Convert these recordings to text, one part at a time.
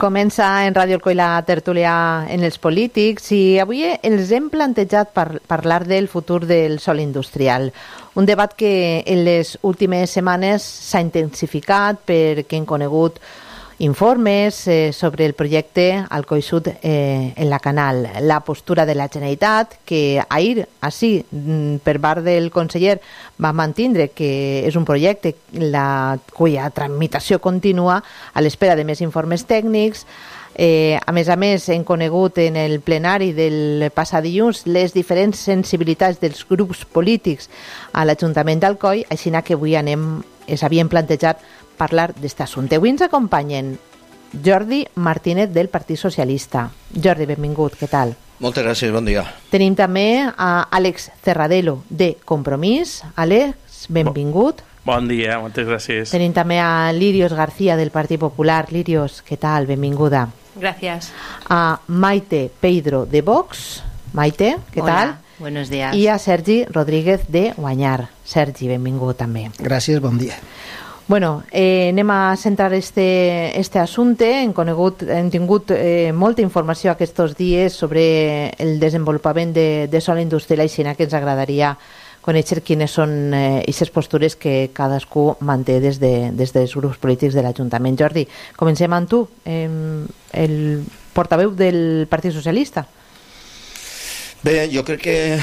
Comença en Ràdio Alcoi la tertúlia en els polítics i avui els hem plantejat parlar del futur del sòl industrial. Un debat que en les últimes setmanes s'ha intensificat perquè hem conegut informes sobre el projecte Alcoi Sud en la Canal. La postura de la Generalitat, que ahir, així, per part del conseller, va mantindre que és un projecte cuya tramitació continua a l'espera de més informes tècnics. A més, hem conegut en el plenari del passat dilluns les diferents sensibilitats dels grups polítics a l'Ajuntament d'Alcoi, així que avui havíem plantejat parlar d'aquest assumpte. Avui ens acompanyen Jordi Martínez del Partit Socialista. Jordi, benvingut, què tal? Moltes gràcies, bon dia. Tenim també a Àlex Cerradelo de Compromís. Àlex, benvingut. Bon dia, moltes gràcies. Tenim també a Lirios García del Partit Popular. Lirios, què tal? Benvinguda. Gracias. A Maite Peidro de Vox. Maite, què tal? Hola, buenos días. I a Sergi Rodríguez de Guanyar. Sergi, benvingut també. Gràcies, bon dia. Bueno, anem a centrar este assumpte. Hem tingut molta informació aquests dies sobre el desenvolupament de sòl industrial, així que ens agradaria conèixer quines són aquestes postures que cadascú manté des dels grups polítics de l'Ajuntament. Jordi, comencem amb tu, el portaveu del Partit Socialista. Bé, jo crec que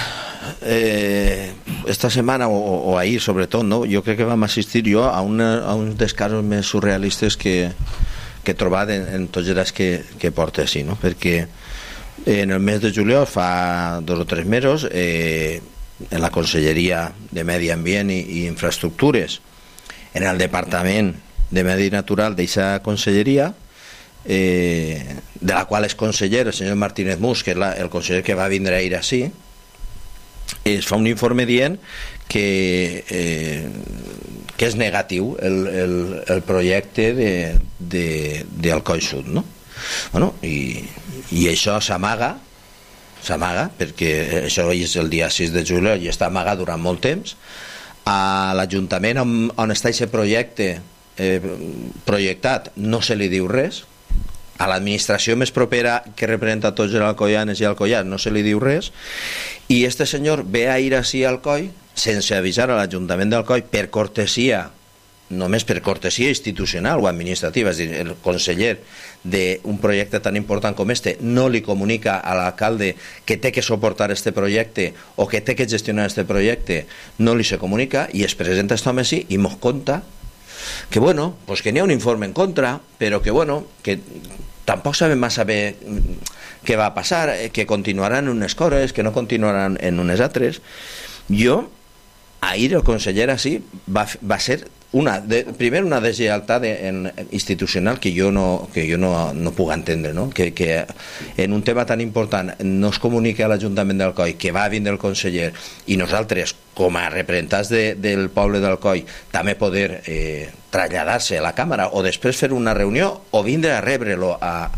esta setmana o ahir sobretot, no? Jo crec que vam assistir jo a un dels casos més surrealistes que he trobat en tots els anys que porta així, no? Perquè en el mes de juliol, fa 2 o 3 mesos, en la Conselleria de Medi Ambient i Infraestructures, en el Departament de Medi Natural d'aquesta conselleria, de la qual és conseller el senyor Martínez Mus, que és el conseller que va vindre ahir així, es fa un informe dient que és negatiu el projecte d'Alcoi Sud, no? Bueno, i això s'amaga perquè això és el dia 6 de juliol i està amagat durant molt temps. A l'Ajuntament on està aquest projecte projectat no se li diu res, a l'administració més propera que representa tots els alcoianes i alcoians no se li diu res, i este senyor ve a ir així a Alcoi sense avisar a l'Ajuntament d'Alcoi, per cortesia, només per cortesia institucional o administrativa. És a dir, el conseller d'un projecte tan important com este no li comunica a l'alcalde que té que suportar este projecte o que té que gestionar este projecte, no li se comunica, i es presenta aquest home així i mos conta que bueno, pues que n'hi ha un informe en contra, però que bueno, que tampoc sabem massa bé què va passar, que continuaran unes coses, que no continuaran en unes altres. Jo, ahir el conseller així va ser primer una deslleialtat institucional que jo no puc entendre, no? Que en un tema tan important no es comunica a l'Ajuntament d'Alcoi que va vindre el conseller i nosaltres com a representants del poble d'Alcoi també poder traslladar-se a la càmera o després fer una reunió o vindre a rebre-lo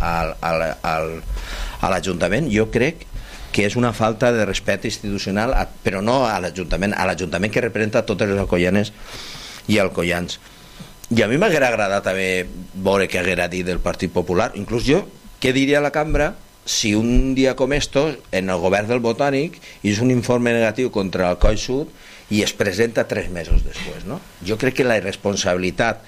a l'Ajuntament. Jo crec que és una falta de respecte institucional, però no a l'Ajuntament que representa totes les alcoianes i alcoians. I a mi m'haguera agradat també veure què haguera dit del Partit Popular. Inclús jo, què diria a la cambra si un dia com estos en el govern del Botànic és un informe negatiu contra Alcoi Sud i es presenta 3 mesos després, no? Jo crec que la irresponsabilitat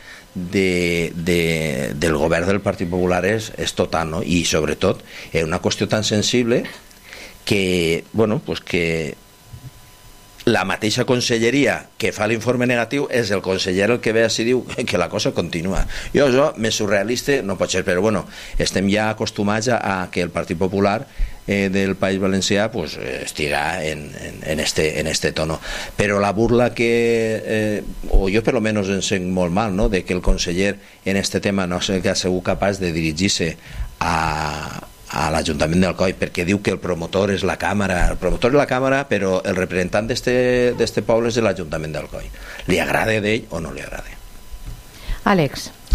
del govern del Partit Popular és total, no? I sobretot és una qüestió tan sensible que, bueno, pues que la mateixa conselleria que fa l'informe negatiu és el conseller el que ve així i diu que la cosa continua. Jo, això, més surrealista no pot ser, però bueno, estem ja acostumats a que el Partit Popular del País Valencià pues, estiga en este tono. Però la burla o jo per lo menos em sent molt mal, no?, de que el conseller en este tema no ha sigut capaç de dirigir-se a l'Ajuntament d'Alcoi, perquè diu que el promotor és la Càmera, però el representant d'este poble és de l'Ajuntament d'Alcoi. Li agrada d'ell o no li agrada? Àlex.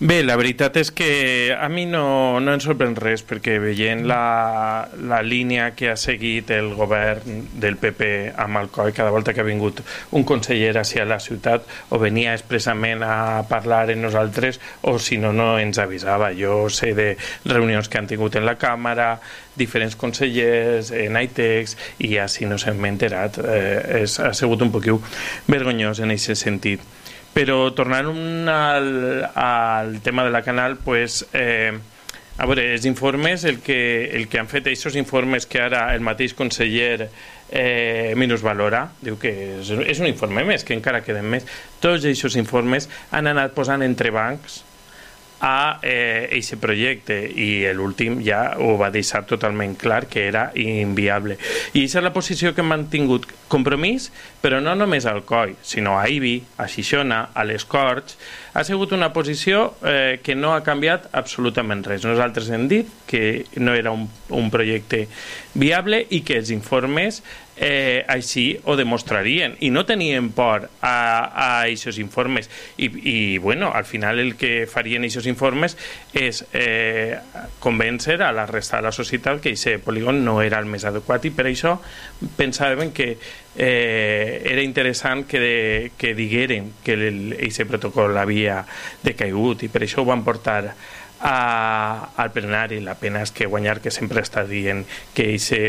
Bé, la veritat és que a mi no em sorprèn res, perquè veient la línia que ha seguit el govern del PP amb Alcoi, cada volta que ha vingut un conseller hacia la ciutat, o venia expressament a parlar amb nosaltres, o si no, no ens avisava. Jo sé de reunions que han tingut en la Càmera, diferents consellers, en ITEX, i així no se m'ha enterat. Ha sigut un poquiu vergonyós en aquest sentit. Però tornant al tema de la Canal, pues, a veure, els informes, el que han fet, aquests informes que ara el mateix conseller minusvalora, diu que és un informe més, que encara queden més, tots aquests informes han anat posant entrebancs a aquest projecte, i l'últim ja ho va deixar totalment clar que era inviable. I aquesta és la posició que hem mantingut, compromís, però no només al COI, sinó a IBI, a Xixona, a les Corts. Ha sigut una posició que no ha canviat absolutament res. Nosaltres hem dit que no era un projecte viable i que els informes així ho demostrarien, i no tenien por a aquests informes, i bueno, al final el que farien aquests informes és convèncer a la resta de la societat que aquest polígon no era el més adequat, i per això pensàvem que era interessant que digueren que aquest protocol havia decaigut, i per això ho van portar al plenari. La pena és que Guanyar, que sempre està dient que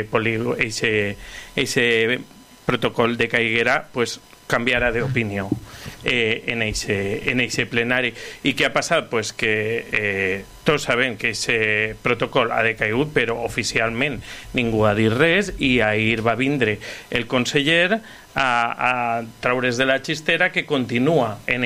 aquest protocol decaiguera, pues canviarà d'opinió en aquest plenari. I què ha passat? Pues que tots sabem que aquest protocol ha decaigut, però oficialment ningú ha dit res, i ahir va vindre el conseller a traure's de la xistera que continua en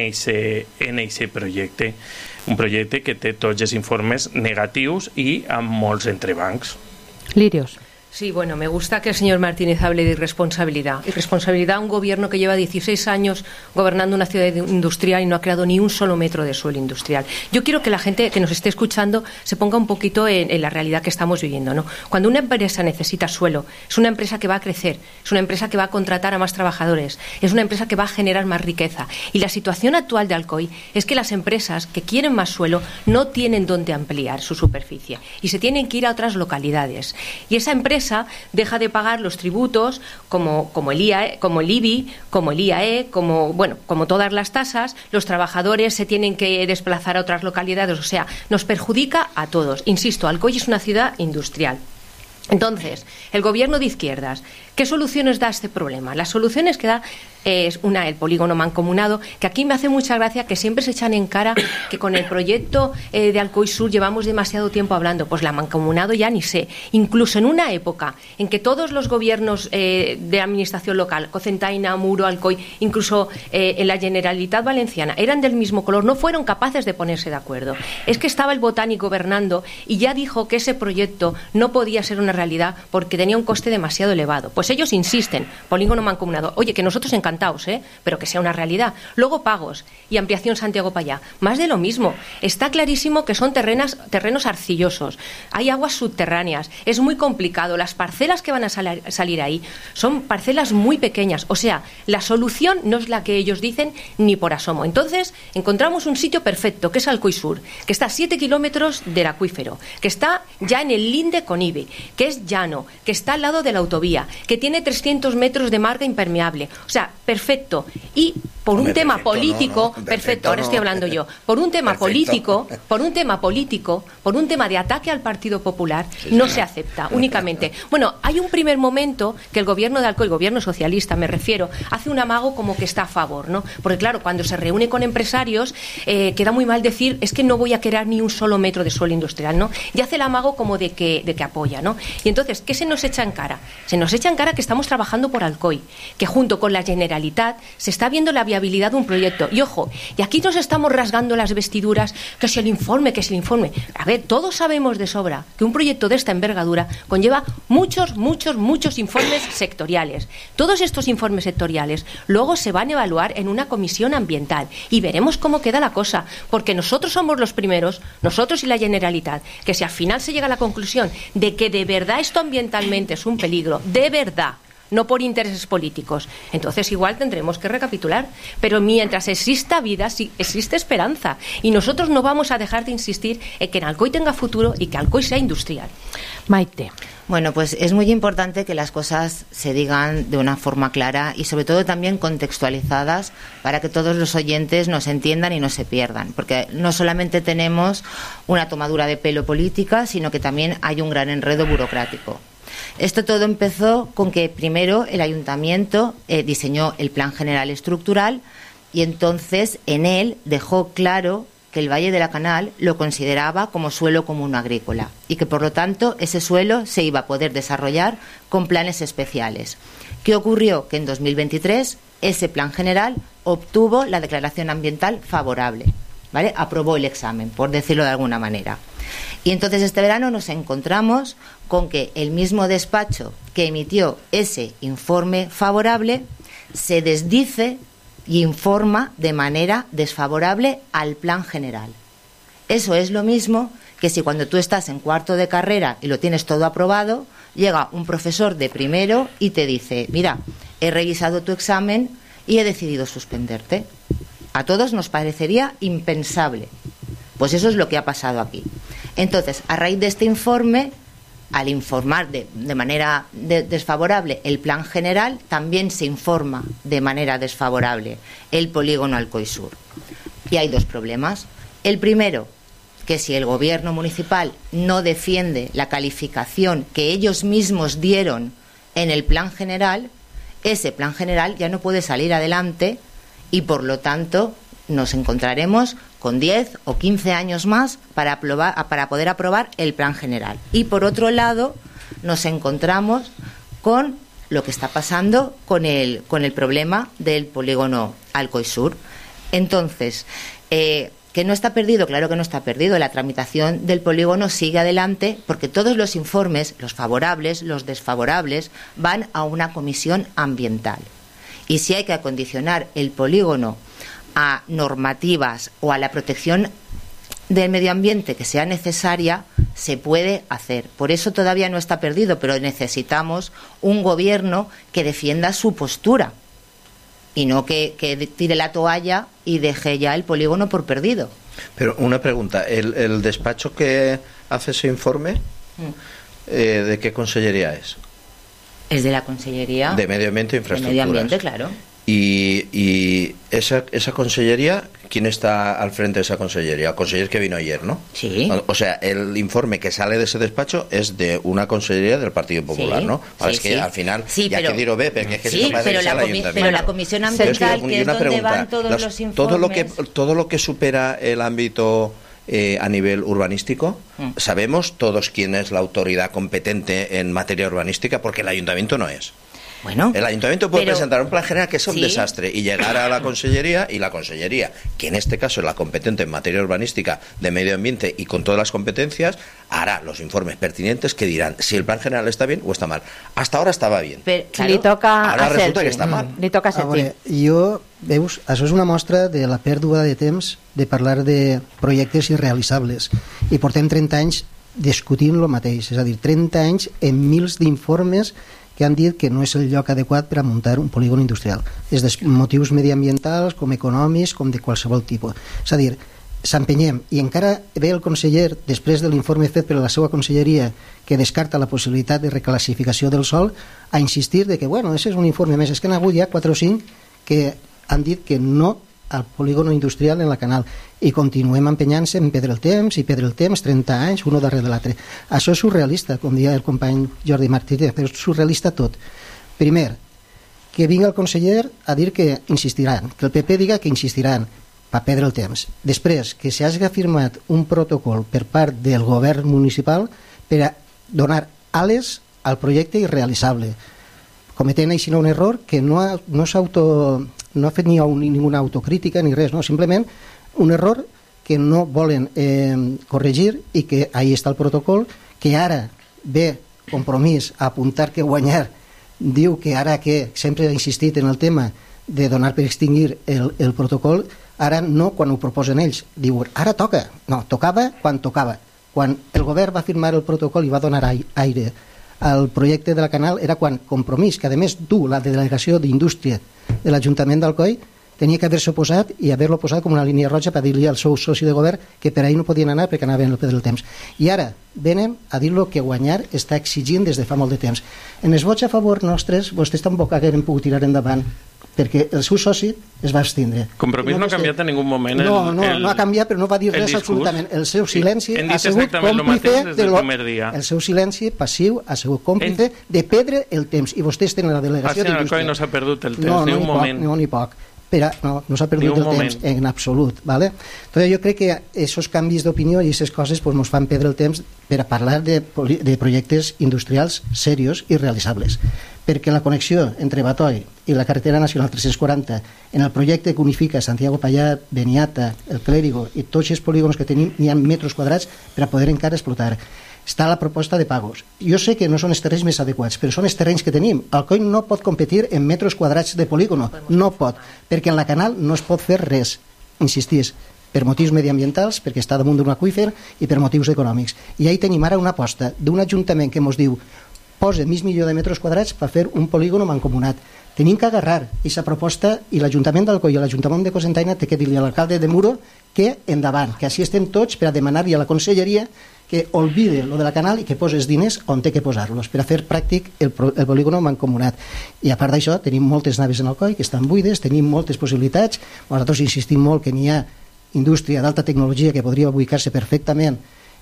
aquest projecte. Un projecte que té tots els informes negatius i amb molts entrebancs. Lirios. Sí, bueno, me gusta que el señor Martínez hable de irresponsabilidad. Irresponsabilidad a un gobierno que lleva 16 años gobernando una ciudad industrial y no ha creado ni un solo metro de suelo industrial. Yo quiero que la gente que nos esté escuchando se ponga un poquito en la realidad que estamos viviendo, ¿no? Cuando una empresa necesita suelo, es una empresa que va a crecer, es una empresa que va a contratar a más trabajadores, es una empresa que va a generar más riqueza. Y la situación actual de Alcoy es que las empresas que quieren más suelo no tienen dónde ampliar su superficie y se tienen que ir a otras localidades. Y esa empresa deja de pagar los tributos como el IAE, como el IBI, como el IAE, como todas las tasas. Los trabajadores se tienen que desplazar a otras localidades, o sea, nos perjudica a todos. Insisto, Alcoy es una ciudad industrial. Entonces, el gobierno de izquierdas, ¿qué soluciones da a este problema? Las soluciones que da es el polígono mancomunado, que aquí me hace mucha gracia que siempre se echan en cara que con el proyecto de Alcoy Sur llevamos demasiado tiempo hablando. Pues la mancomunado ya ni sé. Incluso en una época en que todos los gobiernos de administración local, Cocentaina, Muro, Alcoy, incluso en la Generalitat Valenciana, eran del mismo color, no fueron capaces de ponerse de acuerdo. Es que estaba el Botánico gobernando y ya dijo que ese proyecto no podía ser una realidad porque tenía un coste demasiado elevado. Pues ellos insisten, polígono mancomunado, oye, que nosotros encantados, pero que sea una realidad. Luego pagos y ampliación Santiago Payá, más de lo mismo. Está clarísimo que son terrenos arcillosos, hay aguas subterráneas, es muy complicado. Las parcelas que van a salir ahí son parcelas muy pequeñas, o sea, la solución no es la que ellos dicen ni por asomo. Entonces encontramos un sitio perfecto, que es Alcoy Sur, que está a 7 kilómetros del acuífero, que está ya en el linde con IBE, que es llano, que está al lado de la autovía, que tiene 300 metros de marga impermeable, o sea, perfecto. Y por un tema político, perfecto, ahora estoy hablando yo, por un tema político, por un tema de ataque al Partido Popular, no se acepta únicamente. Bueno, hay un primer momento que el gobierno de Alcoy, el gobierno socialista me refiero, hace un amago como que está a favor, ¿no? Porque claro, cuando se reúne con empresarios, queda muy mal decir, es que no voy a crear ni un solo metro de suelo industrial, ¿no? Y hace el amago como de que apoya, ¿no? Y entonces, ¿qué se nos echa en cara? Se nos echa en cara que estamos trabajando por Alcoy, que junto con la Generalitat se está viendo la viabilidad de un proyecto. Y ojo, y aquí nos estamos rasgando las vestiduras, que si el informe. A ver, todos sabemos de sobra que un proyecto de esta envergadura conlleva muchos informes sectoriales. Todos estos informes sectoriales luego se van a evaluar en una comisión ambiental y veremos cómo queda la cosa, porque nosotros somos los primeros, nosotros y la Generalitat, que si al final se llega a la conclusión de que de verdad esto ambientalmente es un peligro, de verdad, no por intereses políticos. Entonces igual tendremos que recapitular. Pero mientras exista vida, sí, existe esperanza. Y nosotros no vamos a dejar de insistir en que Alcoy tenga futuro y que Alcoy sea industrial. Maite. Bueno, pues es muy importante que las cosas se digan de una forma clara y sobre todo también contextualizadas para que todos los oyentes nos entiendan y no se pierdan, porque no solamente tenemos una tomadura de pelo política, sino que también hay un gran enredo burocrático. Esto todo empezó con que primero el ayuntamiento diseñó el Plan General Estructural y entonces en él dejó claro que el Valle de la Canal lo consideraba como suelo común agrícola y que por lo tanto ese suelo se iba a poder desarrollar con planes especiales. ¿Qué ocurrió? Que en 2023 ese plan general obtuvo la declaración ambiental favorable, ¿vale? Aprobó el examen, por decirlo de alguna manera. Y entonces este verano nos encontramos con que el mismo despacho que emitió ese informe favorable se desdice y informa de manera desfavorable al plan general. Eso es lo mismo que si cuando tú estás en cuarto de carrera y lo tienes todo aprobado, llega un profesor de primero y te dice: mira, he revisado tu examen y he decidido suspenderte. A todos nos parecería impensable. Pues eso es lo que ha pasado aquí. Entonces, a raíz de este informe, al informar de manera desfavorable el plan general, también se informa de manera desfavorable el polígono Alcoy Sur. Y hay dos problemas. El primero, que si el gobierno municipal no defiende la calificación que ellos mismos dieron en el plan general, ese plan general ya no puede salir adelante y por lo tanto nos encontraremos con 10 o 15 años más para poder aprobar el plan general. Y por otro lado, nos encontramos con lo que está pasando con el problema del polígono Alcoy Sur. Entonces, que no está perdido, claro que no está perdido. La tramitación del polígono sigue adelante porque todos los informes, los favorables, los desfavorables, van a una comisión ambiental. Y si hay que acondicionar el polígono a normativas o a la protección del medio ambiente que sea necesaria, se puede hacer. Por eso todavía no está perdido, pero necesitamos un gobierno que defienda su postura y no que tire la toalla y deje ya el polígono por perdido. Pero una pregunta, ¿el despacho que hace ese informe, de qué consellería es? Es de la Consellería de Medio Ambiente e Infraestructuras. De Medio Ambiente, claro. Y esa consellería, ¿quién está al frente de esa consellería? El conseller que vino ayer, ¿no? Sí. O sea, el informe que sale de ese despacho es de una consellería del Partido Popular, sí, ¿no? Ahora sí, es que sí. al final, sí, ya pero, que dirlo ve, porque es que sí, se parece pero, al ayuntamiento. pero la comisión ambiental, que es donde van todos los informes. Todo lo que supera el ámbito a nivel urbanístico, sabemos todos quién es la autoridad competente en materia urbanística, porque el ayuntamiento no es. Bueno, el ayuntamiento puede pero, presentar un plan general que es un sí, desastre y llegar a la consellería, y la consellería, que en este caso es la competente en materia urbanística, de medio ambiente y con todas las competencias, hará los informes pertinentes que dirán si el plan general está bien o está mal. Hasta ahora estaba bien. Però, claro, li toca ara a resulta Sergi. que està mal. Li toca a Sergi. Jo, veus, això és una mostra de la pèrdua de temps de parlar de projectes irrealitzables i portem 30 anys discutint el mateix, és a dir, 30 anys en mils d'informes que han dit que no és el lloc adequat per a muntar un polígon industrial, des de motius mediambientals, com econòmics, com de qualsevol tipus. És a dir, s'empenyem, i encara ve el conseller, després de l'informe fet per la seva conselleria, que descarta la possibilitat de reclassificació del sòl, a insistir de que, bueno, això és un informe més. És que n'ha hagut ja 4 o 5 que han dit que no al polígon industrial en la Canal, i continuem empenyant-se en perdre el temps, 30 anys, un darrere de l'altre. Això és surrealista, com deia el company Jordi Martínez, però és surrealista tot. Primer, que vingui el conseller a dir que insistiran, que el PP diga que insistiran, per perdre el temps. Després, que s'hagi firmat un protocol per part del govern municipal per a donar ales al projecte irrealitzable, cometent així un error que no ha fet ninguna autocrítica ni res, no, simplement un error que no volen corregir, i que ahí està el protocol, que ara ve Compromís a apuntar que guanyar diu que ara que sempre ha insistit en el tema de donar per extingir el protocol, ara no quan ho proposen ells, diuen ara toca, no, tocava quan el govern va firmar el protocol i va donar aire al projecte de la Canal era quan Compromís, que a més tu, la delegació d'Indústria de l'Ajuntament d'Alcoi, tenia que haver-se oposat i haver-lo posat com una línia roja per dir-li al seu soci de govern que per ahir no podien anar perquè anaven al peu del temps. I ara venen a dir-lo que guanyar està exigint des de fa molt de temps. En els vots a favor nostres, vostès tampoc hagueren pogut tirar endavant perquè el seu soci es va abstindre. Compromís no ha canviat en ningú moment no ha canviat, però no va dir res absolutament. El seu silenci ha sigut còmplice el seu silenci passiu ha sigut còmplice de perdre el temps, i vostès tenen la delegació d'Indústria. No s'ha perdut el temps, ni un moment. Ni poc. Però no s'ha perdut el temps en absolut, ¿vale? Entonces jo crec que esos canvis d'opinió i aquestes coses pues, nos fan perdre el temps per a parlar de projectes industrials serios i realitzables, perquè la connexió entre Batoi i la carretera nacional 340 en el projecte que unifica Santiago Pallà, Beniata, el Clérigo i tots els polígons que tenim, n'hi ha metres quadrats per a poder encara explotar. Està la proposta de pagos. Jo sé que no són els terrenys més adequats, però són els terrenys que tenim. Alcoi no pot competir en metres quadrats de polígono, no pot, perquè en la Canal no es pot fer res, insistís, per motius mediambientals, perquè està damunt d'un aqüífer, i per motius econòmics. I ahí tenim ara una aposta d'un ajuntament que ens diu posa mig milió de metres quadrats per fer un polígono mancomunat. Tenim que agarrar aquesta proposta i l'Ajuntament d'Alcoi i l'Ajuntament de Cocentaina té que dir-li a l'alcalde de Muro que endavant, que així estem tots per a demanar-li a la conselleria que olvide lo de la Canal i que posi els diners on té que posar-los per a fer pràctic el polígono mancomunat. I a part d'això tenim moltes naves en Alcoi que estan buides, tenim moltes possibilitats. Nosaltres insistim molt que n'hi ha indústria d'alta tecnologia que podria ubicar-se perfectament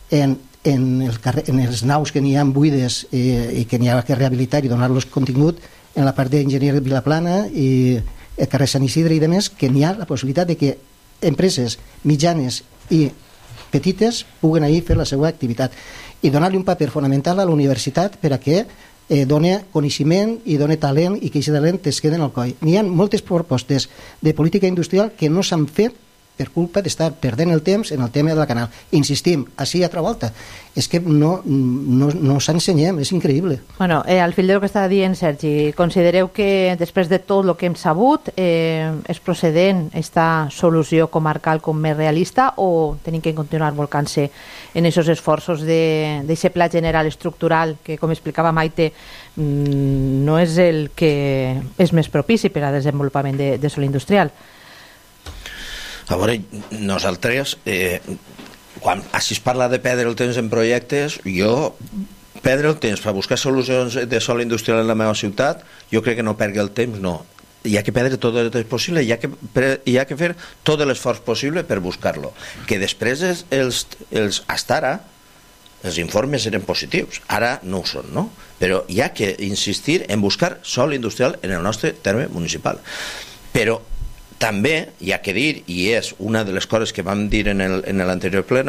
en els naus que n'hi ha buides i que n'hi ha que rehabilitar i donar-los contingut en la part d'enginyer Vilaplana i el carrer Sant Isidre i demés, que n'hi ha la possibilitat de que empreses mitjanes i petites puguen ahir fer la seva activitat i donar-li un paper fonamental a la universitat per a que doni coneixement i doni talent i que aquest talent es quedi en Alcoi. N'hi ha moltes propostes de política industrial que no s'han fet per culpa d'estar perdent el temps en el tema de la Canal. Insistim, així altra volta. És que no s'ensenyem, és increïble. Bueno, al fil del que estava dient Sergi, considereu que després de tot el que hem sabut és procedent esta solució comarcal com més realista o tenim que continuar volcant-se en aquests esforços d'aquest pla general estructural que, com explicava Maite, no és el que és més propici per a desenvolupament de sòl industrial? A veure, nosaltres, quan així es parla de perdre el temps en projectes, jo perdre el temps per buscar solucions de sòl industrial en la meva ciutat, jo crec que no perdi el temps, no. Hi ha que perdre tot el temps possible, hi ha que fer tot l'esforç possible per buscar-lo. Que després hasta ara els informes eren positius, ara no ho són, no? Però hi ha que insistir en buscar sòl industrial en el nostre terme municipal. Però també hi ha que dir, i és una de les coses que vam dir en l'anterior ple,